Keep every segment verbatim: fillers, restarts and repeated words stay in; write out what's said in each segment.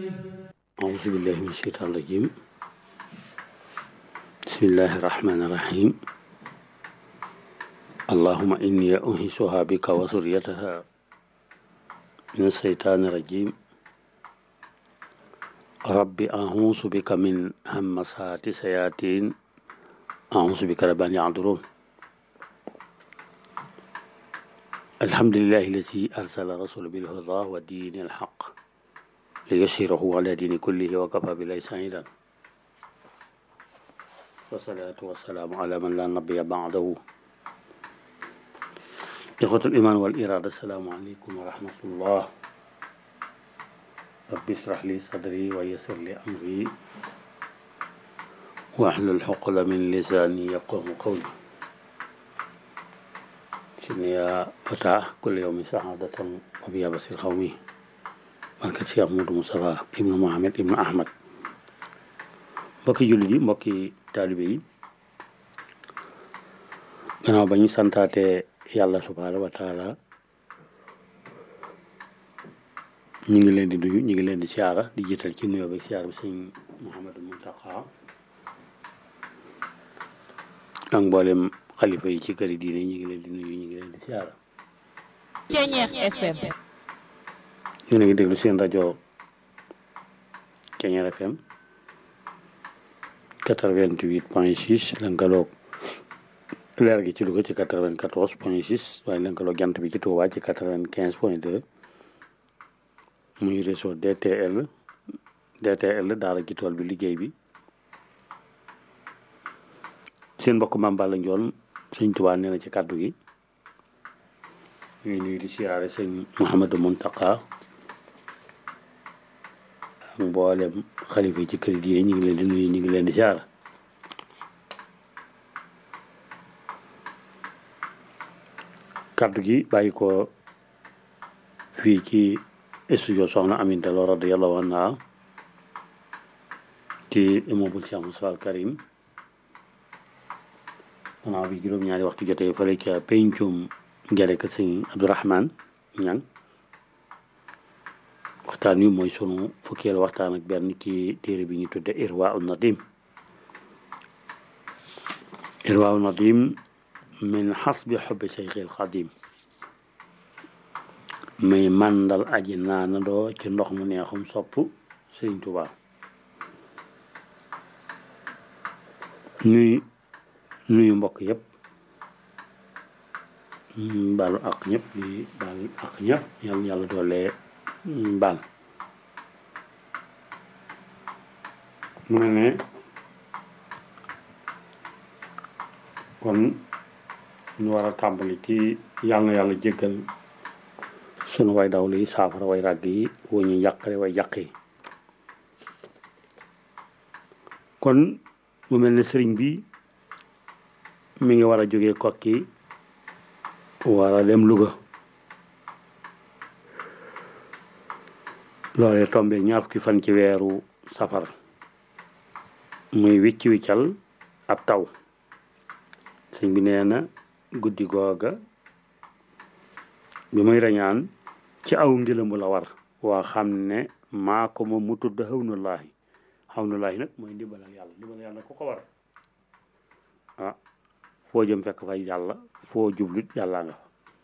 أعوذ بالله من الشيطان الرجيم بسم الله الرحمن الرحيم اللهم إني أنهشها بك وذريتها من الشيطان الرجيم رب أعوذ بك من همسات الشياطين أعوذ بك رب أن يحضرون الحمد لله الذي أرسل رسوله بالهدى ودين الحق ليشهره على دين كله وكفى بالله شهيدا والصلاة والسلام على من لا نبي بعده إخوة الإيمان والإرادة السلام عليكم ورحمة الله رب اشرح لي صدري ويسر لي أمري واحلل عقدة من لساني يفقهوا قولي يا فتاة كل يوم سعادة وبيا بصير قومي barkat Cheikh Modou Moustapha ibnu Mohamed ibnu Ahmad mbokki jullit yi mbokki taalibe yi gannaaw ba ñu santaate yàlla subhaanahu wa taala ñu ngi leen di nuyu ñu ngi leen di siyaara di jiital ci nuyoo bi siyaara bi sëñ Mouhamadou Mountakha ak mboolem xalifa yi ci këri diine ñu ngi leen di nuyu ñu ngi leen di siyaara Ceñeex F M yéen a ngi déglu seen rajo Ceñeex F M quatre-vingt-huit point six lënkaloog leer gi ci Louga ci quatre-vingt-quatorze point six waaye lënkaloog jant bi ci Touba ci quatre-vingt-quinze point deux muy réseau D T L D T L daara ji tool bi liggéey bi seen mbokk Mame Balla Ndione sëñ Touba nee na ci kàddu gi ñuy nuyu di siyaare sëñ Mouhamadou Mountakha mboolem xalifa yi ci kër yi ñu ngi leen di nuyu ñu ngi leen di siyaara kàddu gi bàyyi ko fii ci studio soxna Aminta Lo radiyallahu anha ci immeuble Cheikh Moussa Al Karim xanaa bi juróom-ñaari waxtu jotee fële ca pencum njare ka sëñ Abdourahmane Ñang waxtaan wi mooy sunu fukkeelu waxtaan ak benn ci téere bi ñu tudde Irwaa'u Nadim Irwaa'u Nadim min xasbi xubbi Seyxil Xadim muy màndal aji naanandoo ci ndox mu neexum sopp Sëriñ Tuubaa nuy nuyu mbokk yëpp baalu ak ñëpp di baal ak ñëpp yàlla yàlla doole baal mu ne ne kon ñu war a tàmbali ci yàlla na yàlla jéggal sunu way daw li saafara way ràgg yi woo ñu yàqare way yàq yi kon mu mel ne sëriñ bi mi ngi war a jógee Kokki war a dem Louga loolee tombé ñaar fukki fan ci weeru safar muy wicci wiccal ab taw sëñ bi nee na guddi googa bi muy rañaan ci aw ngilambu la war waa xam ne maa ko moom mu tudd xawnullaahi xawnullaahi nag mooy ndimbalal yàlla ndimbalal yàlla ku ko war ah foo jëm fekk fay yàlla foo jublut yàlla nga fa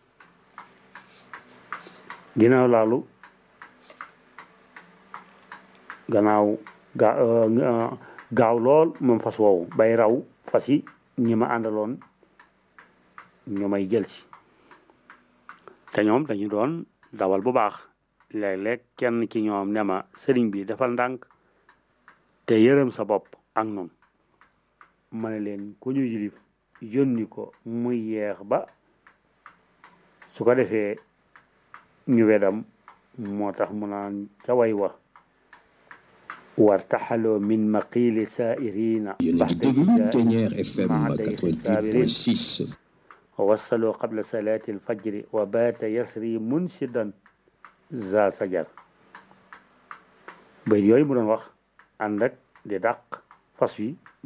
ginnaaw laalu gannaaw ga gaaw lool moom fas woowu bay raw fas yi ñi ma àndaloon ñu may jël si te ñoom dañu doon dawal bu baax léeg-léeg kenn ci ñoom ne ma sëriñ bi defal ndànk te yërëm sa bopp ak noonu ma ne leen ku ñu yilif yónni ko muy yeex ba su ko defee ñu wedam moo tax mu naan ca way wa wartaxaloo min maqiili saairina wasaloo qabla salaati alfajri wa baata yasri munsidan za sajar bay yooyu mu doon wax ànd ak di dàq fas wi